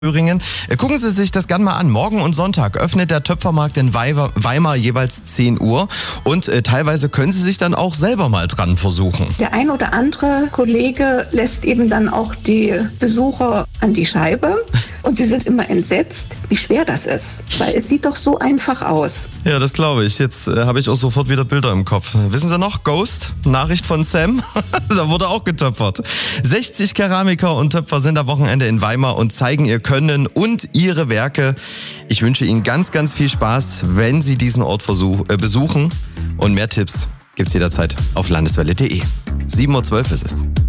Thüringen. Gucken Sie sich das gerne mal an. Morgen und Sonntag öffnet der Töpfermarkt in Weimar jeweils 10 Uhr und teilweise können Sie sich dann auch selber mal dran versuchen. Der ein oder andere Kollege lässt eben dann auch die Besucher an die Scheibe und sie sind immer entsetzt, wie schwer das ist, weil es sieht doch so einfach aus. Ja, das glaube ich. Jetzt habe ich auch sofort wieder Bilder im Kopf. Wissen Sie noch, Ghost, Nachricht von Sam? Da wurde auch getöpfert. 60 Keramiker und Töpfer sind am Wochenende in Weimar und zeigen ihr Können und ihre Werke. Ich wünsche Ihnen ganz, ganz viel Spaß, wenn Sie diesen Ort besuchen. Und mehr Tipps gibt's jederzeit auf landeswelle.de. 7:12 Uhr ist es.